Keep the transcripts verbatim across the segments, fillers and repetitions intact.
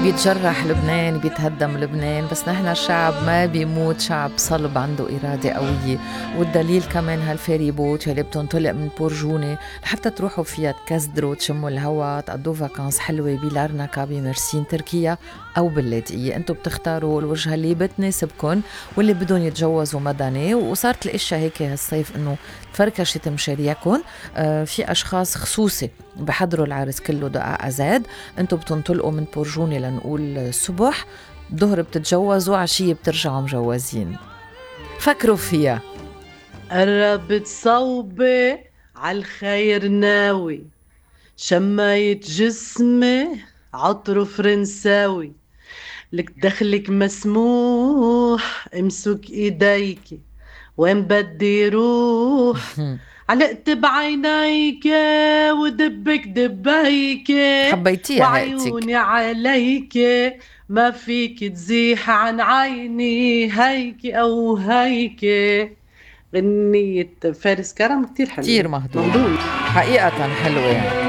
بيتجرح لبنان، بيتهدم لبنان، بس نحن الشعب ما بيموت، شعب صلب عنده إرادة قوية. والدليل كمان هالفيري بوت يلي بتنطلق من بورجونة لحتى تروحوا فيها تكزدروا، تشموا الهوا، تقضوا فاكانس حلوة بلارنكا بمرسين تركيا أو باللاذقية. انتو بتختاروا الوجهة اللي بتناسبكن واللي بدون يتجوزوا مدني. وصارت الاشياء هيك هالصيف انه تفركشت مشاريعكن. آه في أشخاص خصوصي بحضروا العرس كله دقاء أزاد. انتو بتنطلقوا من بورجونة لنقول الصبح، ظهر بتتجوزوا، عشية بترجعوا مجوزين. فكروا فيها. قربت صوبي عالخير ناوي، شمايت جسمي عطر فرنساوي، لك دخلك مسموح امسك ايديك، وين بدي روح علقت بعينيك ودبك دبيك حبيتيها هاتك. وعيوني عليك، ما فيك تزيح عن عيني هيك او هيك. غنية فارس كرم كتير حلوة، كتير مهضومة حقيقة، حلوة.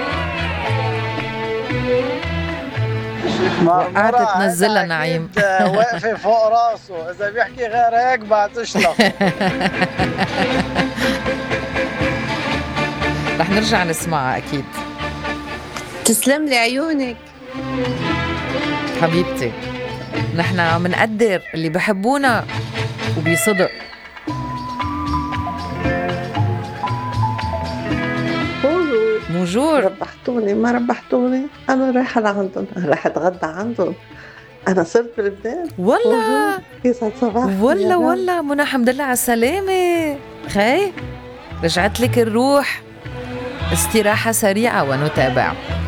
وقعت تنزلها نعيم. واقفة فوق راسه، إذا بيحكي غير هيك بعتشلق. رح نرجع نسمعها أكيد. تسلم لي عيونك حبيبتي، نحن منقدر اللي بحبونا وبيصدق. موجور. ربحتوني ما ربحتوني، أنا رايحة لعندهم، رايحة أتغدى عندهم. أنا صرت بلبنان والله. يسعد صباحك. والله والله منى، الحمد لله على السلامة. خي رجعت لك الروح. استراحة سريعة ونتابع.